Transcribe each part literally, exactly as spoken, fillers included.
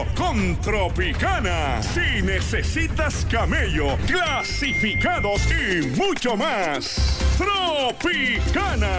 Con Tropicana. Si necesitas camello, clasificados y mucho más. Tropicana.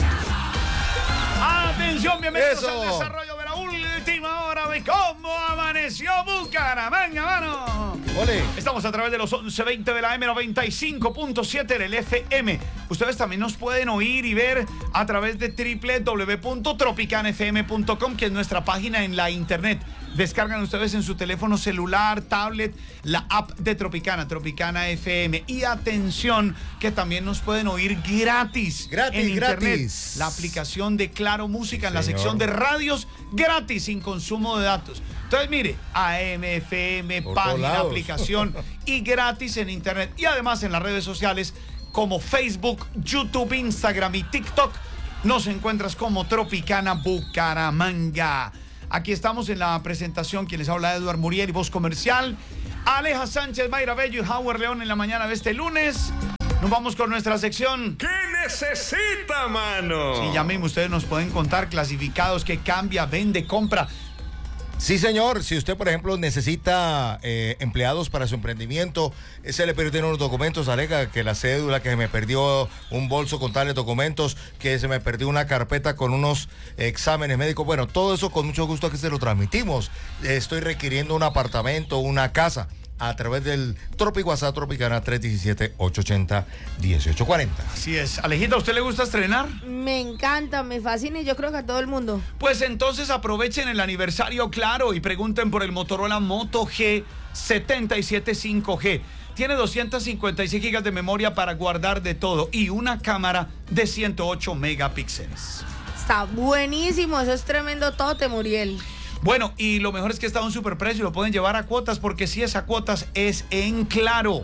Atención, bienvenidos Eso. al desarrollo de la última hora de cómo amaneció Bucaramanga, mano. Ole. Estamos a través de los once veinte de la M noventa y cinco punto siete del F M. Ustedes también nos pueden oír y ver a través de doble u doble u doble u punto tropicana f m punto com, que es nuestra página en la internet. Descargan ustedes en su teléfono celular, tablet, la app de Tropicana, Tropicana F M. Y atención, que también nos pueden oír gratis. Gratis, en internet. gratis. La aplicación de Claro Música, en la Señor. sección de radios, gratis, sin consumo de datos. Entonces, mire, A M, F M, Por todos página, lados. aplicación y gratis en internet. Y además en las redes sociales como Facebook, YouTube, Instagram y TikTok. Nos encuentras como Tropicana Bucaramanga. Aquí estamos en la presentación. Quien les habla, Eduard Muriel y voz comercial. Aleja Sánchez, Mayra Bello y Howard León en la mañana de este lunes. Nos vamos con nuestra sección. ¿Qué necesita, mano? Sí, ya mismo ustedes nos pueden contar clasificados que cambia, vende, compra. Sí, señor. Si usted, por ejemplo, necesita eh, empleados para su emprendimiento, eh, se le perdieron los documentos, alega que la cédula, que se me perdió un bolso con tales documentos, que se me perdió una carpeta con unos exámenes médicos. Bueno, todo eso con mucho gusto aquí se lo transmitimos. Eh, estoy requiriendo un apartamento, una casa, a través del Tropi WhatsApp Tropicana tres uno siete, ocho ocho cero, uno ocho cuatro cero. Así es. Alejita, ¿a usted le gusta estrenar? Me encanta, me fascina y yo creo que a todo el mundo. Pues entonces aprovechen el aniversario Claro y pregunten por el Motorola Moto G setenta y siete cinco G. Tiene doscientos cincuenta y seis gigas de memoria para guardar de todo y una cámara de ciento ocho megapíxeles. Está buenísimo, eso es tremendo tote, Muriel. Bueno, y lo mejor es que está a un superprecio y lo pueden llevar a cuotas, porque si es a cuotas es en Claro.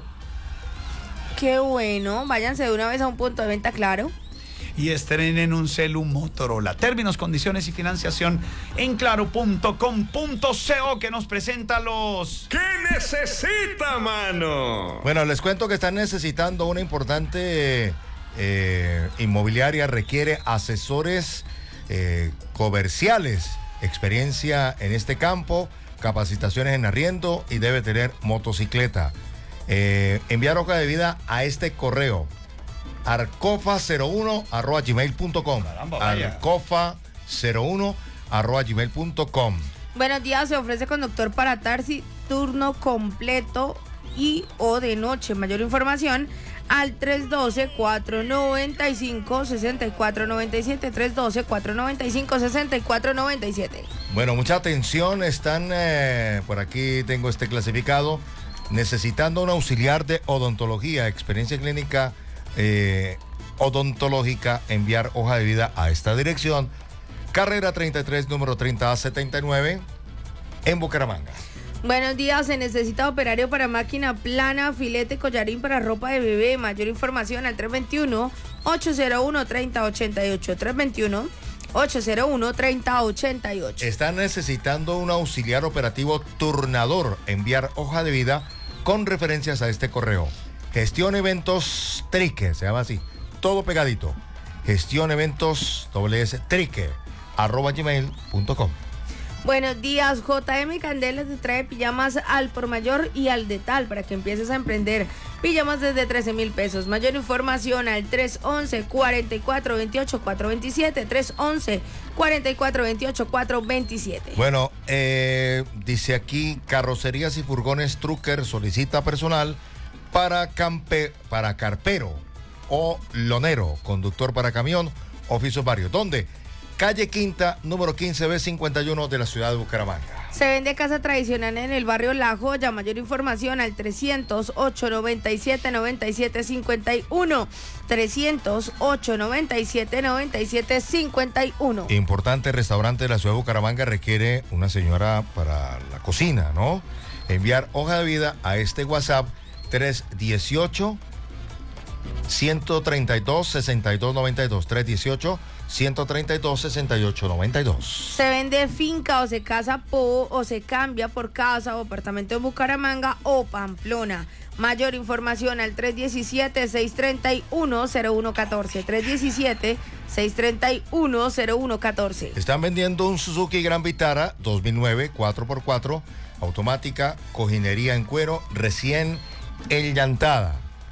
Qué bueno, váyanse de una vez a un punto de venta Claro. Y estrenen un celu Motorola. Términos, condiciones y financiación en claro punto com punto co, que nos presenta los... ¿Qué necesita, mano? Bueno, les cuento que están necesitando una importante eh, inmobiliaria, requiere asesores eh, comerciales, experiencia en este campo, capacitaciones en arriendo y debe tener motocicleta. Eh, enviar hoja de vida a este correo, arcofa cero uno arroba gmail punto com. Caramba, vaya. arcofa cero uno arroba gmail punto com. Buenos días, se ofrece conductor para taxi, turno completo y o de noche. Mayor información al tres uno dos, cuatro nueve cinco, seis cuatro nueve siete, tres uno dos, cuatro nueve cinco, seis cuatro nueve siete. Bueno, mucha atención, están, eh, por aquí tengo este clasificado, necesitando un auxiliar de odontología, experiencia clínica eh, odontológica, enviar hoja de vida a esta dirección, carrera treinta y tres, número treinta A setenta y nueve, en Bucaramanga. Buenos días, se necesita operario para máquina plana, filete, collarín para ropa de bebé. Mayor información al tres dos uno, ocho cero uno, tres cero ocho ocho, tres dos uno, ocho cero uno, tres cero ocho ocho. Están necesitando un auxiliar operativo turnador, enviar hoja de vida con referencias a este correo. Gestión Eventos Trique, se llama así, todo pegadito. Gestión Eventos doble S Trique, arroba gmail punto com. Buenos días, J M Candelas te trae pijamas al por mayor y al de tal para que empieces a emprender. Pijamas desde trece mil pesos. Mayor información al tres once, cuarenta y cuatro veintiocho, cuatro veintisiete, tres once, cuarenta y cuatro veintiocho, cuatro veintisiete. Bueno, eh, dice aquí, carrocerías y furgones Trucker solicita personal para, campe, para carpero o lonero, conductor para camión, oficios varios. ¿Dónde? Calle Quinta, número quince B cincuenta y uno de la ciudad de Bucaramanga. Se vende casa tradicional en el barrio La Joya. Mayor información al trescientos, ocho noventa y siete, noventa y siete cincuenta y uno. trescientos, ocho noventa y siete, noventa y siete cincuenta y uno. Importante restaurante de la ciudad de Bucaramanga requiere una señora para la cocina, ¿no? Enviar hoja de vida a este WhatsApp tres uno ocho, uno tres dos, seis dos nueve dos. tres uno ocho, uno tres dos, seis ocho nueve dos. Se vende finca o se casa po, o se cambia por casa o apartamento en Bucaramanga o Pamplona. Mayor información al tres uno siete, seis tres uno, cero uno uno cuatro. tres uno siete, seis tres uno, cero uno uno cuatro. Están vendiendo un Suzuki Gran Vitara dos mil nueve, cuatro por cuatro, automática, cojinería en cuero, recién enllantada.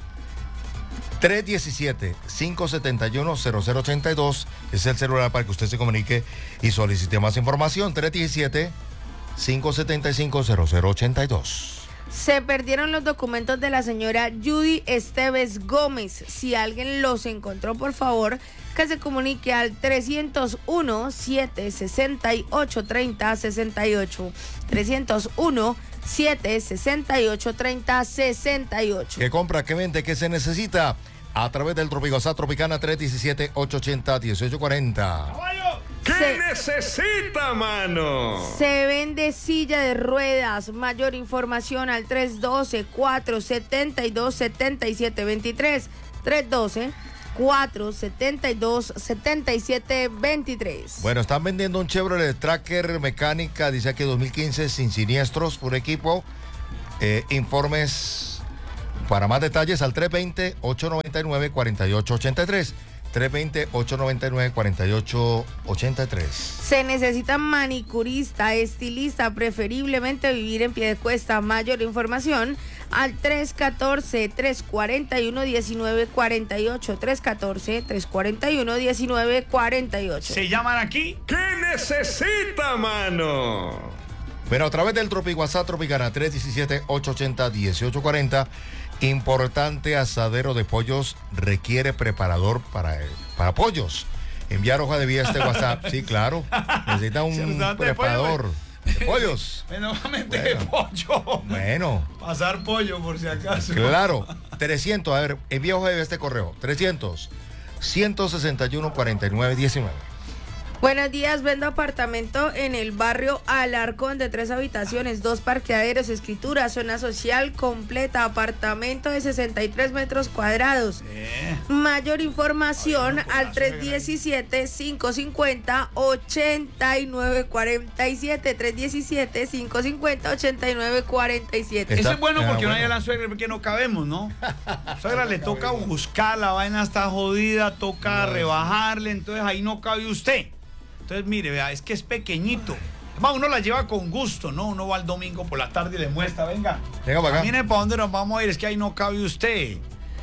tres uno siete, cinco siete uno, cero cero ocho dos es el celular para que usted se comunique y solicite más información. tres uno siete, cinco siete cinco, cero cero ocho dos. Se perdieron los documentos de la señora Judy Esteves Gómez. Si alguien los encontró, por favor, que se comunique al trescientos uno, siete sesenta y ocho, treinta sesenta y ocho. trescientos uno, siete sesenta y ocho, treinta sesenta y ocho. ¿Qué compra, qué vende, qué se necesita? A través del Tropicosá Tropicana tres uno siete, ocho ocho cero, uno ocho cuatro cero. ¿Qué Se- necesita, mano? Se vende silla de ruedas. Mayor información al tres uno dos, cuatro siete dos, siete siete dos tres. tres uno dos, cuatro siete dos, siete siete dos tres. Bueno, están vendiendo un Chevrolet Tracker mecánica, dice aquí dos mil quince, sin siniestros, por equipo. Eh, informes para más detalles al tres dos cero, ocho nueve nueve, cuatro ocho ocho tres. tres dos cero, ocho nueve nueve, cuatro ocho ocho tres. Se necesita manicurista, estilista, preferiblemente vivir en Piedecuesta. Mayor información al tres uno cuatro, tres cuatro uno, uno nueve cuatro ocho. tres uno cuatro, tres cuatro uno, uno nueve cuatro ocho. Se llaman aquí. ¿Qué necesita, mano? Bueno, a través del Tropi WhatsApp Tropicana tres uno siete, ocho ocho cero, uno ocho cuatro cero. Importante asadero de pollos requiere preparador para, para pollos. Enviar hoja de vida a este WhatsApp. Sí, claro. Necesita un Restaurante de preparador de pollos. Nuevamente Bueno. pollo. Bueno, Pasar pollo por si acaso. claro. trescientos, a ver, envía hoja de vida a este correo. trescientos, ciento sesenta y uno, cuarenta y nueve, diecinueve. Buenos días, vendo apartamento en el barrio Alarcón de tres habitaciones, dos parqueaderos, escritura, zona social completa, apartamento de sesenta y tres metros cuadrados. Eh. Mayor información Ay, no, con al la tres suegra uno siete, cinco cinco cero, ocho nueve cuatro siete, tres uno siete, cinco cinco cero, ocho nueve cuatro siete. Eso Está- es bueno ah, porque no bueno. hay a la suegra porque no cabemos, ¿no? Suegra le toca buscar, la vaina está jodida, toca rebajarle, entonces ahí no cabe usted. Entonces, mire, vea, es que es pequeñito. Va, uno la lleva con gusto, ¿no? Uno va el domingo por la tarde y le muestra, venga. Venga para acá. Mire para dónde nos vamos a ir, es que ahí no cabe usted.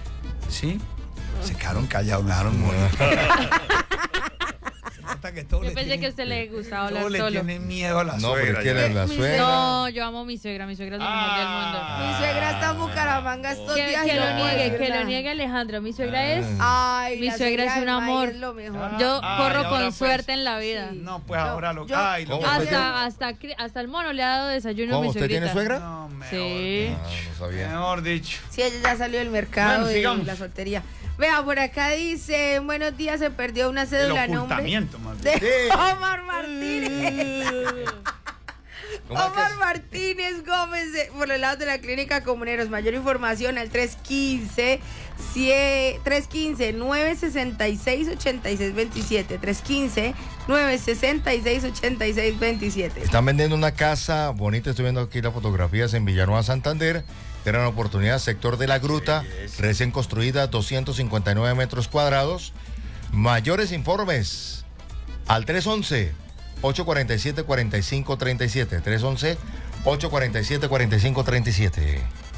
¿Sí? Se quedaron callados, me dejaron morir. Se nota que todos Yo le pensé tienen- que a usted le gustaba hablar todos le solo. tienen miedo a la No, suegra. pero es que ya. la, la Mi suegra. No, yo amo a mi suegra, mi suegra es lo mejor del mundo. Ah. Mi suegra está en Bucaramanga estos Que, días. que y lo no puedo niegue, que decir lo nada. niegue Alejandro. Mi suegra es. Ay, Mi la suegra es del un maíz amor. es lo mejor. Yo Ay, corro ahora con pues. suerte en la vida. Sí. No, pues Yo- ahora lo. yo- Ay, lo ¿Cómo usted tiene- Hasta, hasta, cri- hasta el mono le ha dado desayuno a ¿Cómo mi usted suegrita. tiene suegra? No, mejor, Sí. Ah, no sabía. Mejor dicho. Sí, ella ya salió del mercado Bueno, de sigamos. la soltería. Vea, por acá dice, buenos días, se perdió una El cédula a nombre ocultamiento, más bien. de Sí. Omar Martínez. ¿Cómo es que Omar es? Martínez Gómez, de- por el lado de la Clínica Comuneros. Mayor información al tres uno cinco, tres uno cinco, nueve seis seis, ocho seis dos siete. tres uno cinco, nueve seis seis, ocho seis dos siete. Están vendiendo una casa bonita, estoy viendo aquí las fotografías en Villanueva, Santander. Gran oportunidad, sector de la Gruta, recién construida, doscientos cincuenta y nueve metros cuadrados. Mayores informes al tres once, ocho cuarenta y siete, cuarenta y cinco treinta y siete. tres once, ocho cuarenta y siete, cuarenta y cinco treinta y siete.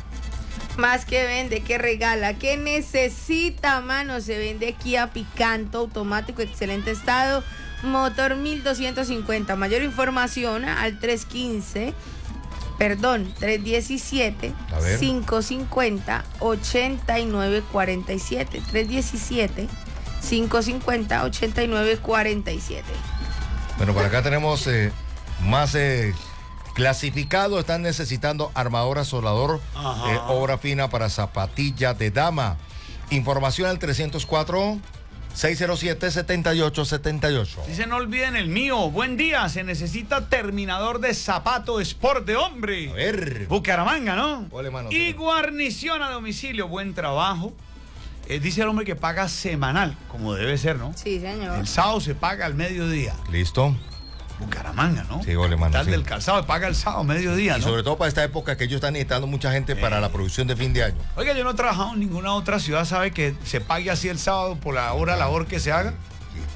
Más que vende, que regala, que necesita, mano. Se vende Kia Picanto, automático, excelente estado, motor mil doscientos cincuenta. Mayor información al tres quince, perdón, tres diecisiete, A ver. cinco cincuenta, ochenta y nueve cuarenta y siete. tres diecisiete, cinco cincuenta, ochenta y nueve cuarenta y siete. Bueno, por acá tenemos eh, más eh, clasificado. Están necesitando armadora soldador, Ajá. eh, obra fina para zapatilla de dama. Información al trescientos cuatro, seis cero siete, siete ocho siete ocho. Dice, no olviden el mío. Buen día, se necesita terminador de zapato Sport de hombre. A ver. Bucaramanga, ¿no? Ole, mano, Y sí. guarnición a domicilio, buen trabajo. Eh, dice el hombre que paga semanal, como debe ser, ¿no? Sí, señor. El sábado se paga al mediodía. Listo. Bucaramanga, ¿no? Sí, ole, mano, Tal sí. del calzado, se paga el sábado, mediodía, Y ¿no? sobre todo para esta época que ellos están necesitando mucha gente para la producción de fin de año. Oiga, yo no he trabajado en ninguna otra ciudad, ¿sabe que se pague así el sábado por la hora labor que se haga?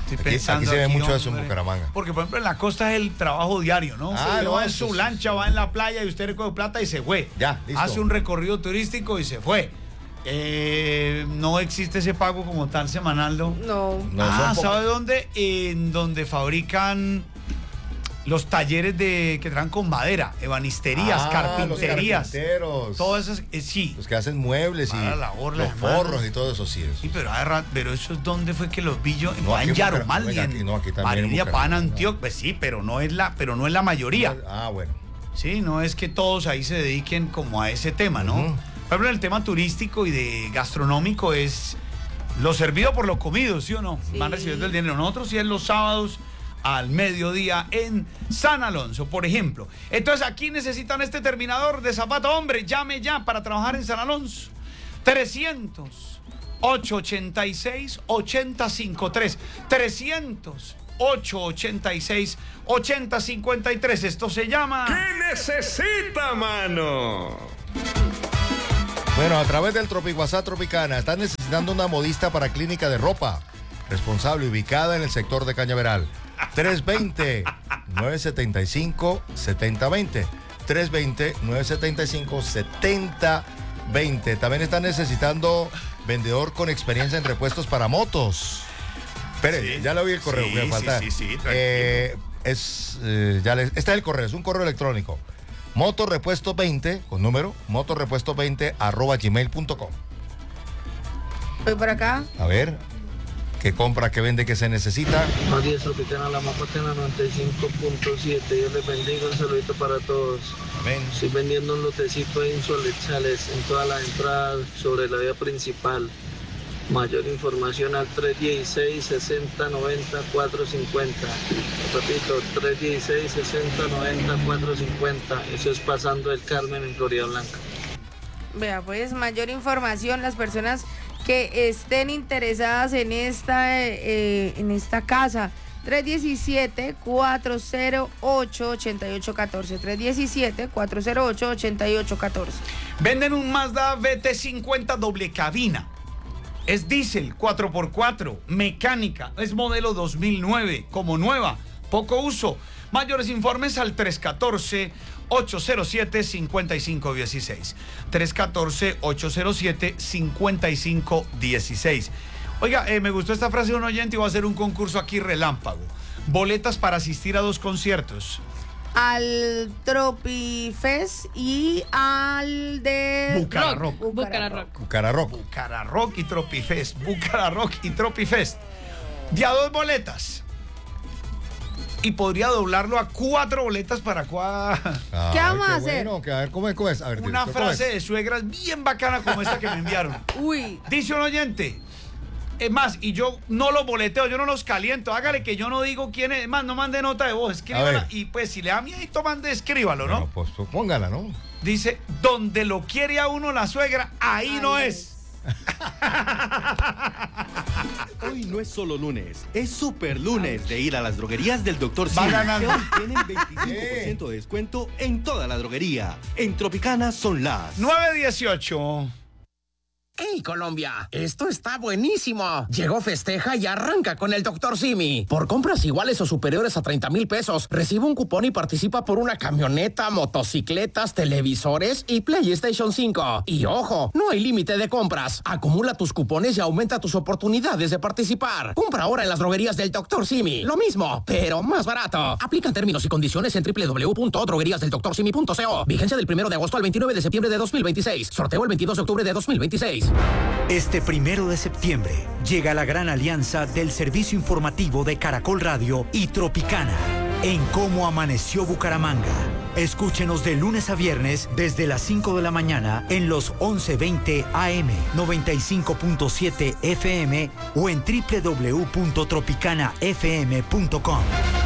Estoy Aquí, pensando aquí se ve aquí, mucho eso en hombre. Bucaramanga. Porque, por ejemplo, en la costa es el trabajo diario, ¿no? Ah, Usted no, va en eso su es- lancha, va en la playa y usted recoge plata y se fue. Ya, listo. Hace un recorrido turístico y se fue. Eh, no existe ese pago como tal semanal, ¿no? No. No, ah, son ¿sabe dónde? En donde fabrican los talleres de que traen con madera, ebanisterías, Ah, carpinterías. Los carpinteros. Todas esas, eh, sí. Los que hacen muebles y Para la orla, los hermano. forros y todo eso, sí. Eso. Sí, pero, hay ra- pero eso es donde fue que los vi yo. No, aquí en en Yaromal, Bucaramanga, en aquí no, aquí también en Marilia, Pan, Bucaramanga, no. Antioquia. Pues sí, pero no es la, pero no es la mayoría. Ah, bueno. Sí, no es que todos ahí se dediquen como a ese tema, ¿no? Ujú. Por ejemplo, el tema turístico y de gastronómico es lo servido por lo comido, ¿sí o no? Sí. Van recibiendo el dinero. Nosotros sí es los sábados al mediodía en San Alonso, por ejemplo. Entonces, aquí necesitan este terminador de zapato, hombre, llame ya para trabajar en San Alonso. trescientos, ochocientos ochenta y seis, ochenta cincuenta y tres. trescientos, ochocientos ochenta y seis, ochenta cincuenta y tres. Esto se llama... ¿Qué necesita, mano? Bueno, a través del Tropiguasá Tropicana, están necesitando una modista para clínica de ropa, responsable, ubicada en el sector de Cañaveral. tres dos cero, nueve siete cinco, siete cero dos cero. tres dos cero, nueve siete cinco, siete cero dos cero. También están necesitando vendedor con experiencia en repuestos para motos. Espere, Sí. ya le oí el correo. Sí, me sí, falta. sí, sí, tranquilo. Eh, es, eh, ya les, este es el correo, es un correo electrónico. Motorrepuesto veinte, con número, motorrepuesto veinte arroba gmail punto com. Voy por acá. A ver, ¿qué compra, qué vende, qué se necesita? Buenos días, Tropicana, la Mapatena noventa y cinco punto siete. Dios les bendiga, un saludito para todos. Amén. Estoy vendiendo un lotecito en Solechales, en todas las entradas sobre la vía principal. Mayor información al tres uno seis, seis cero nueve cero, cuatro cinco cero. Repito, tres uno seis, seis cero nueve cero, cuatro cinco cero. Eso es pasando el Carmen en Florida Blanca. Vea, pues mayor información, las personas que estén interesadas en esta, eh, en esta casa. tres uno siete, cuatro cero ocho, ocho ocho uno cuatro. tres uno siete, cuatro cero ocho, ocho ocho uno cuatro. Venden un Mazda B T cincuenta doble cabina. Es diésel, cuatro por cuatro, mecánica, es modelo dos mil nueve, como nueva, poco uso. Mayores informes al tres uno cuatro, ocho cero siete, cinco cinco uno seis. tres uno cuatro, ocho cero siete, cinco cinco uno seis. Oiga, eh, me gustó esta frase de un oyente y voy a hacer un concurso aquí relámpago. Boletas para asistir a dos conciertos. Al Tropifest y al de Bucararrock. Bucararrock. Bucararrock. Bucararrock y Tropifest. Bucararrock y Tropifest. De a dos boletas. Y podría doblarlo a cuatro boletas para cuatro. Ay, ¿Qué vamos a qué hacer? Bueno, que a ver, ¿cómo es? ¿Cómo es? A ver, Una ¿cómo frase es? de suegras bien bacana como esta que me enviaron. Uy, Dice un oyente. Es más, y yo no los boleteo, yo no los caliento. Hágale que yo no digo quién es. Es más, no mande nota de voz, escríbala. ver. Y pues si le da miedito, mande, escríbalo, ¿no? Bueno, pues, pues póngala, ¿no? Dice, donde lo quiere a uno la suegra, ahí no Ay, es. Hoy no es solo lunes, es super lunes de ir a las droguerías del doctor Va Simi. ganando. Que hoy tienen veinticinco por ciento de descuento en toda la droguería. En Tropicana son las nueve dieciocho. ¡Hey, Colombia! Esto está buenísimo. Llegó Festeja y arranca con el doctor Simi. Por compras iguales o superiores a treinta mil pesos, recibe un cupón y participa por una camioneta, motocicletas, televisores y PlayStation cinco. Y ojo, no hay límite de compras. Acumula tus cupones y aumenta tus oportunidades de participar. Compra ahora en las droguerías del doctor Simi. Lo mismo, pero más barato. Aplican términos y condiciones en doble u doble u doble u punto droguerías del doctor simi punto co. Vigencia del primero de agosto al veintinueve de septiembre de dos mil veintiséis. Sorteo el veintidós de octubre de dos mil veintiséis. Este primero de septiembre llega la gran alianza del servicio informativo de Caracol Radio y Tropicana en Cómo Amaneció Bucaramanga. Escúchenos de lunes a viernes desde las cinco de la mañana en los once veinte A M, noventa y cinco punto siete F M o en doble u doble u doble u punto tropicana f m punto com.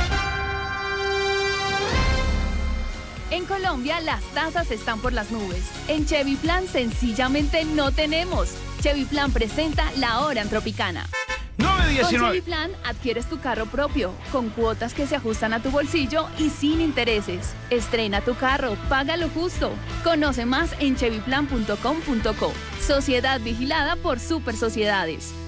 En Colombia las tasas están por las nubes. En Chevy Plan sencillamente no tenemos. Chevy Plan presenta La Hora en Tropicana. nueve Con Chevy diecinueve. Plan adquieres tu carro propio, con cuotas que se ajustan a tu bolsillo y sin intereses. Estrena tu carro, paga lo justo. Conoce más en chevy plan punto com punto co. Sociedad vigilada por Super Sociedades.